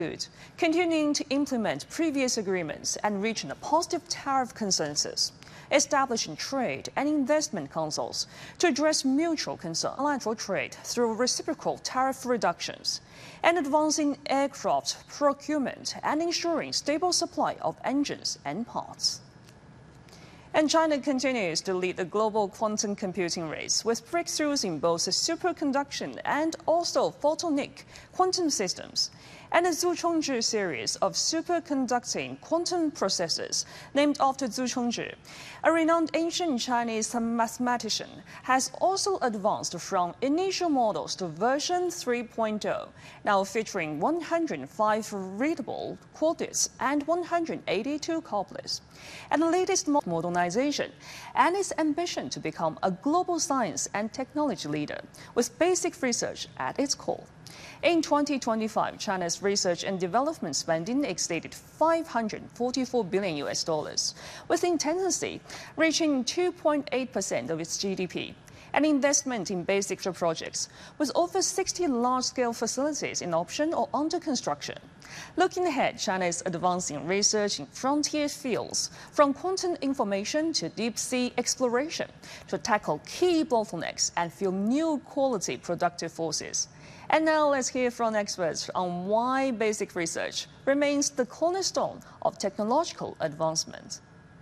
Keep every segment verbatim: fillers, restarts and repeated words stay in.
continuing to implement previous agreements and reaching a positive tariff consensus, establishing trade and investment councils to address mutual concern, bilateral trade through reciprocal tariff reductions, and advancing aircraft procurement and ensuring stable supply of engines and parts. And China continues to lead the global quantum computing race with breakthroughs in both superconduction and also photonic quantum systems, and the Zhu Chongzhi series of superconducting quantum processors named after Zhu Chongzhi, a renowned ancient Chinese mathematician, has also advanced from initial models to version three point oh, now featuring one hundred five readable qubits and one hundred eighty-two couplets, and the latest modernization, and its ambition to become a global science and technology leader with basic research at its core. In twenty twenty-five, China's research and development spending exceeded five hundred forty-four billion U S dollars, with intensity reaching two point eight percent of its G D P, and investment in basic projects, with over sixty large-scale facilities in option or under construction. Looking ahead, China is advancing research in frontier fields, from quantum information to deep-sea exploration, to tackle key bottlenecks and fuel new quality productive forces. And now let's hear from experts on why basic research remains the cornerstone of technological advancement.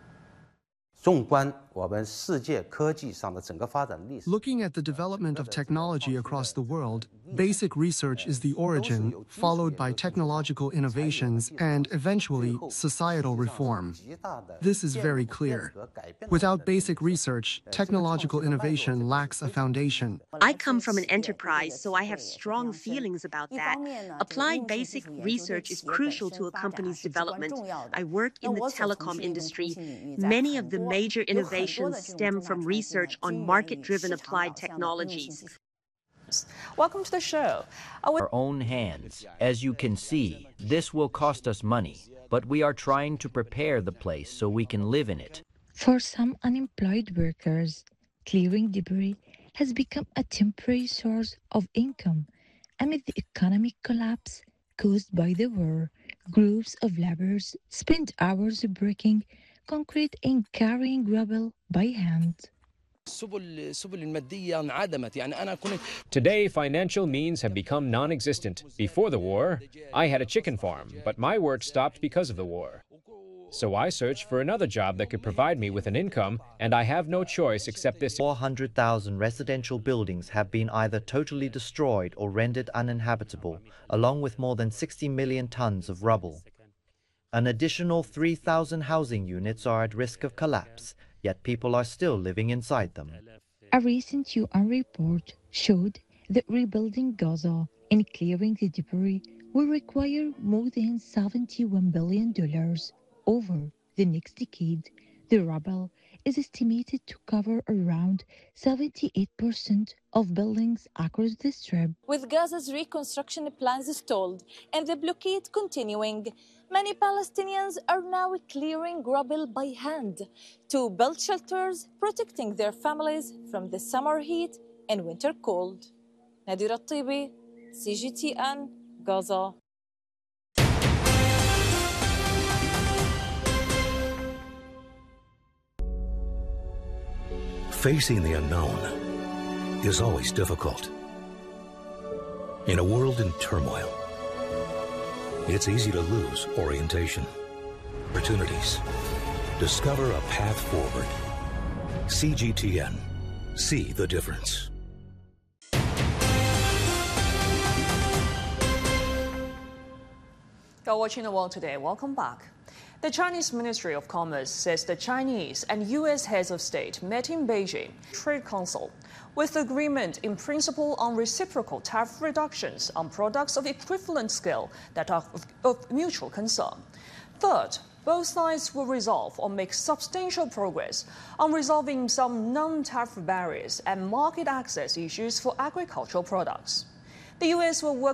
Looking at the development of technology across the world, basic research is the origin, followed by technological innovations and, eventually, societal reform. This is very clear. Without basic research, technological innovation lacks a foundation. I come from an enterprise, so I have strong feelings about that. Applied basic research is crucial to a company's development. I work in the telecom industry. Many of the major innovations stem from research on market-driven applied technologies. Welcome to the show. Our own hands. As you can see, this will cost us money, but we are trying to prepare the place so we can live in it. For some unemployed workers, clearing debris has become a temporary source of income. Amid the economic collapse caused by the war, groups of laborers spend hours breaking concrete and carrying rubble by hand. Today, financial means have become non-existent. Before the war, I had a chicken farm, but my work stopped because of the war. So I searched for another job that could provide me with an income, and I have no choice except this. four hundred thousand residential buildings have been either totally destroyed or rendered uninhabitable, along with more than sixty million tons of rubble. An additional three thousand housing units are at risk of collapse, yet people are still living inside them. A recent U N report showed that rebuilding Gaza and clearing the debris will require more than seventy-one billion dollars. Over the next decade, the rubble is estimated to cover around seventy-eight percent of buildings across the Strip. With Gaza's reconstruction plans stalled and the blockade continuing, many Palestinians are now clearing rubble by hand to build shelters, protecting their families from the summer heat and winter cold. Nadira Tibi, C G T N, Gaza. Facing the unknown is always difficult. In a world in turmoil, it's easy to lose orientation, opportunities. Discover a path forward. C G T N. See the difference. You're watching The World Today. Welcome back. The Chinese Ministry of Commerce says the Chinese and U S heads of state met in Beijing Trade Council with agreement in principle on reciprocal tariff reductions on products of equivalent scale that are of, of mutual concern. Third, both sides will resolve or make substantial progress on resolving some non-tariff barriers and market access issues for agricultural products. The U S will work